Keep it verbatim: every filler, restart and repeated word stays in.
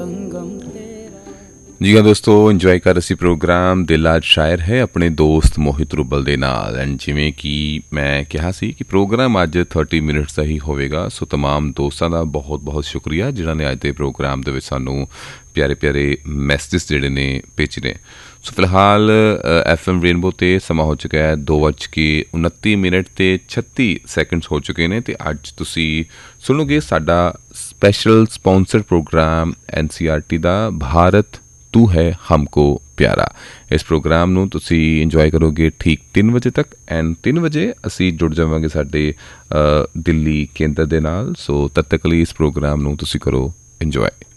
ਜੀ ਹਾਂ ਦੋਸਤੋ, ਇੰਜੋਏ ਕਰ ਅਸੀਂ ਪ੍ਰੋਗਰਾਮ ਦਿਲ ਅੱਜ ਸ਼ਾਇਰ ਹੈ ਆਪਣੇ ਦੋਸਤ ਮੋਹਿਤ ਰੁਬਲ ਦੇ ਨਾਲ। ਐਂਡ ਜਿਵੇਂ ਕਿ ਮੈਂ ਕਿਹਾ ਸੀ ਕਿ ਪ੍ਰੋਗਰਾਮ ਅੱਜ ਥਰਟੀ ਮਿੰਟਸ ਦਾ ਹੀ ਹੋਵੇਗਾ, ਸੋ ਤਮਾਮ ਦੋਸਤਾਂ ਦਾ ਬਹੁਤ ਬਹੁਤ ਸ਼ੁਕਰੀਆ ਜਿਨ੍ਹਾਂ ਨੇ ਅੱਜ ਦੇ ਪ੍ਰੋਗਰਾਮ ਦੇ ਵਿੱਚ ਸਾਨੂੰ ਪਿਆਰੇ ਪਿਆਰੇ ਮੈਸੇਜਸ ਜਿਹੜੇ ਨੇ ਭੇਜੇ ਨੇ। ਸੋ ਫਿਲਹਾਲ ਐਫ ਐਮ ਰੇਨਬੋ 'ਤੇ ਸਮਾਂ ਹੋ ਚੁੱਕਾ ਹੈ ਦੋ ਵੱਜ ਕੇ ਉਨੱਤੀ ਮਿੰਟ ਅਤੇ ਛੱਤੀ ਸੈਕਿੰਡਸ ਹੋ ਚੁੱਕੇ ਨੇ ਅਤੇ ਅੱਜ ਤੁਸੀਂ ਸੁਣੋਗੇ ਸਾਡਾ ਸਪੈਸ਼ਲ ਸਪੋਂਸਰ ਪ੍ਰੋਗਰਾਮ ਐਨ ਸੀ ਆਰ ਟੀ ਦਾ ਭਾਰਤ ਤੂੰ ਹੈ ਹਮਕੋ ਪਿਆਰਾ। ਇਸ ਪ੍ਰੋਗਰਾਮ ਨੂੰ ਤੁਸੀਂ ਇੰਜੋਏ ਕਰੋਗੇ ਠੀਕ ਤਿੰਨ ਵਜੇ ਤੱਕ। ਐਂਡ ਤਿੰਨ ਵਜੇ ਅਸੀਂ ਜੁੜ ਜਾਵਾਂਗੇ ਸਾਡੇ ਦਿੱਲੀ ਕੇਂਦਰ ਦੇ ਨਾਲ। ਸੋ ਤਦ ਤੱਕ ਲਈ ਇਸ ਪ੍ਰੋਗਰਾਮ ਨੂੰ ਤੁਸੀਂ ਕਰੋ ਇੰਜੋਏ।